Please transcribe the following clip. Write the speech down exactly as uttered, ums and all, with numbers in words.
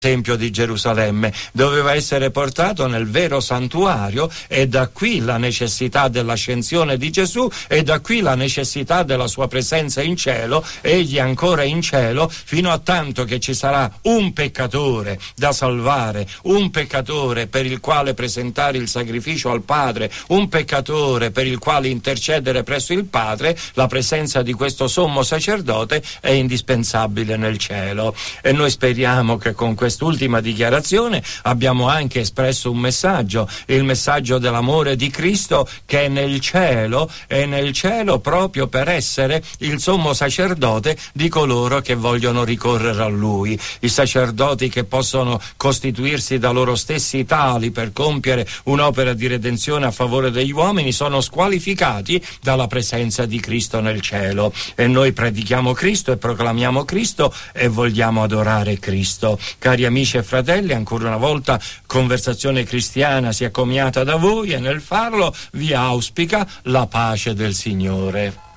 Tempio di Gerusalemme, doveva essere portato nel vero santuario, e da qui la necessità dell'ascensione di Gesù, e da qui la necessità della sua presenza in cielo, egli ancora in cielo, fino a tanto che ci sarà un peccatore da salvare, un peccatore per il quale presentare il sacrificio al Padre, un peccatore per il quale intercedere presso il Padre. La presenza di questo sommo sacerdote è indispensabile nel cielo, e noi speriamo che con questo quest'ultima dichiarazione abbiamo anche espresso un messaggio, il messaggio dell'amore di Cristo, che è nel cielo, è nel cielo proprio per essere il sommo sacerdote di coloro che vogliono ricorrere a Lui. I sacerdoti che possono costituirsi da loro stessi tali per compiere un'opera di redenzione a favore degli uomini sono squalificati dalla presenza di Cristo nel cielo, e noi predichiamo Cristo e proclamiamo Cristo e vogliamo adorare Cristo. Cari amici e fratelli, ancora una volta Conversazione Cristiana si è accomiata da voi, e nel farlo vi auspica la pace del Signore.